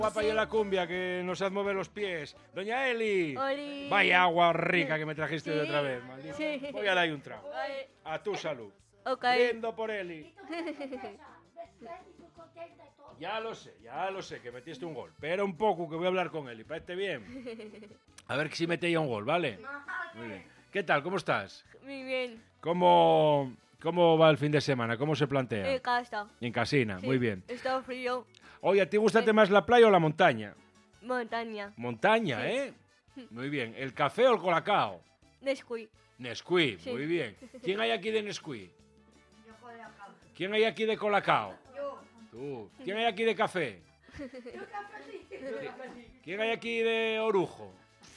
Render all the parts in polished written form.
Guapa y la cumbia que nos hace mover los pies. Doña Eli. Oli. Vaya agua rica que me trajiste Sí. de otra vez, maldito. Sí. Voy a darle un trago. Vale. A tu salud. Ok. Brindo por Eli. Ya lo sé, que metiste un gol. Pero un poco, que voy a hablar con Eli. ¿Parece bien? A ver si mete ya un gol, ¿vale? Muy bien. ¿Qué tal? ¿Cómo estás? Muy bien. ¿Cómo va el fin de semana? ¿Cómo se plantea? En casa. En casina, Sí. muy bien. Está frío. Oye, ¿a ti gustate más la playa o la montaña? Montaña. Montaña, Sí. ¿eh? Muy bien. ¿El café o el colacao? Nesquik. Nesquik, Sí. muy bien. ¿Quién hay aquí de Nesquik? ¿Quién hay aquí de colacao? Tú. ¿Quién hay aquí de café? ¿Quién hay aquí de orujo?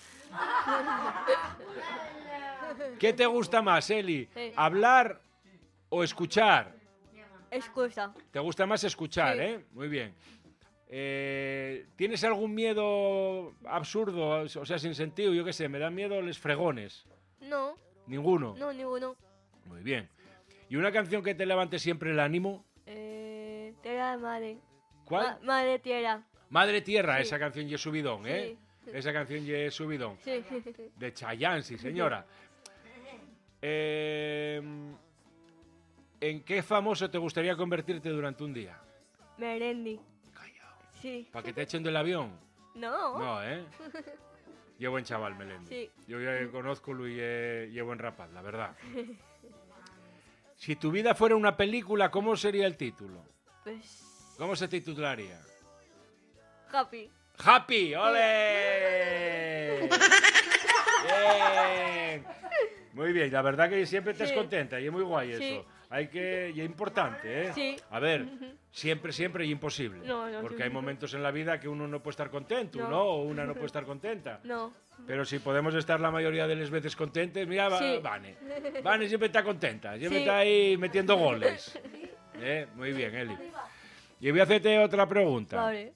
¿Qué te gusta más, Eli? Sí. ¿Hablar o escuchar? Excusa. ¿Te gusta más escuchar, Sí. eh? Muy bien. ¿Tienes algún miedo absurdo, o sea, sin sentido? Yo qué sé, me dan miedo los fregones. No. ¿Ninguno? No, ninguno. Muy bien. ¿Y una canción que te levante siempre el ánimo? Tierra de madre. ¿Cuál? Madre tierra. Madre Tierra, Sí. esa canción ya es subidón, ¿eh? Esa canción ya es subidón. Sí. De Chayanne, sí, señora. ¿En qué famoso te gustaría convertirte durante un día? Merendi. Callao. Sí. ¿Para que te echen del avión? No. No, ¿eh? Yo buen chaval, Melendi. Sí. Yo ya conozco y buen rapaz, la verdad. Si tu vida fuera una película, ¿cómo sería el título? Pues. ¿Cómo se titularía? Happy. ¡Happy! ¡Ole! Bien. Muy bien, la verdad que siempre estás Sí. contenta y es muy guay eso. Sí. Y es importante, ¿eh? Sí. A ver, siempre y imposible. No, no, porque sí. hay momentos en la vida que uno no puede estar contento, No. ¿no? O una no puede estar contenta. No. Pero si podemos estar la mayoría de las veces contentes, mira, Sí. Vane. Vane siempre está contenta, siempre Sí. está ahí metiendo goles. Muy bien, Eli. Y voy a hacerte otra pregunta. Vale.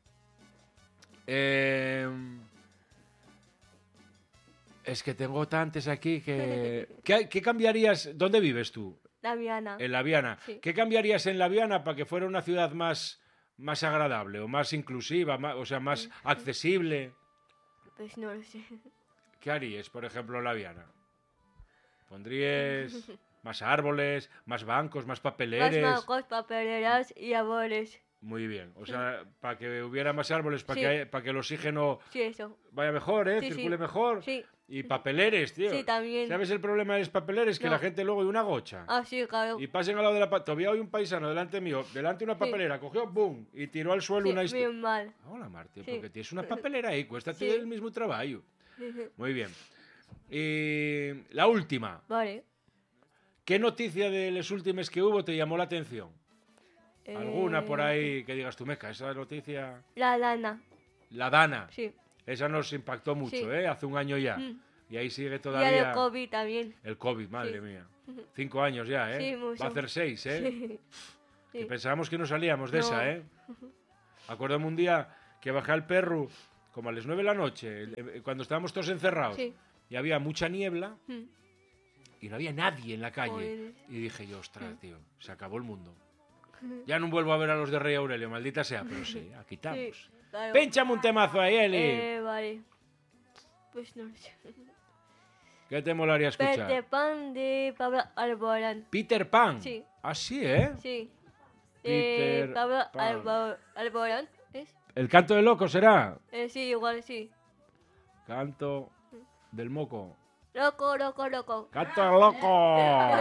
Es que tengo tantas aquí que... ¿Qué cambiarías? ¿Dónde vives tú? La Viana. En La Viana. Sí. ¿Qué cambiarías en La Viana para que fuera una ciudad más agradable o más inclusiva, o sea, más accesible? Pues no lo sé. ¿Qué harías, por ejemplo, en La Viana? ¿Pondrías más árboles, más bancos, más Más papeleres? bancos, papeleras y árboles. Muy bien. O sea, para que hubiera más árboles, para Sí. para que el oxígeno Sí, eso. vaya mejor, Sí, circule sí. mejor. Sí. Y papeleres, tío. Sí, también. ¿Sabes el problema de los papeleres? Que No. la gente luego hay una gocha. Ah, sí, claro. Y pasen al lado de la... Todavía hay un paisano delante mío, delante de una papelera, cogió, ¡boom! Y tiró al suelo Sí, una... bien mal. Hola, Martín, Sí. porque tienes una papelera ahí, cuesta Sí. el mismo trabajo. Muy bien. Y la última. Vale. ¿Qué noticia de las últimas que hubo te llamó la atención? ¿Alguna por ahí que digas tú, meca, esa noticia? La lana. La Dana. Sí. Esa nos impactó mucho, Sí. Hace un año ya. Mm. Y ahí sigue Y todavía... el COVID también. El COVID, madre Sí. mía. 5 años ya, ¿eh? Sí, mucho. Va a hacer 6, ¿eh? Sí. Que Sí. pensábamos que no salíamos de No. esa, ¿eh? Acuérdame un día que bajé al perro como a las 9 de la noche, cuando estábamos todos encerrados, Sí. y había mucha niebla Mm. y no había nadie en la calle. Joder. Y dije yo, ostras, tío, se acabó el mundo. Ya no vuelvo a ver a los de Rey Aurelio, maldita sea, pero sí, aquí estamos. Sí, claro. Pénchame un temazo ahí, Eli. Vale. Pues no lo sé. ¿Qué te molaría escuchar? Peter Pan de Pablo Alborán. Peter Pan. Sí. Ah, sí, ¿eh? Sí. Peter Pablo Pan. Alborán. ¿Es? ¿El canto del loco será? Sí, igual sí. Canto del moco. Loco, loco, loco. ¡Canto del loco!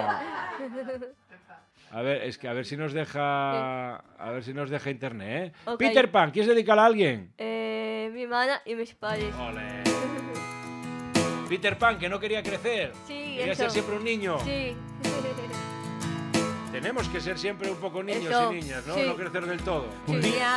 A ver, es que a ver si nos deja. A ver si nos deja internet, ¿eh? Ok. Peter Pan, ¿quieres dedicarla a alguien? Mi hermana y mis padres. Ole. Peter Pan, que no quería crecer. Sí, Quería eso. ser siempre un niño. Sí. Tenemos que ser siempre un poco niños Eso, y niñas, ¿no? sí. No crecer del todo. Sí.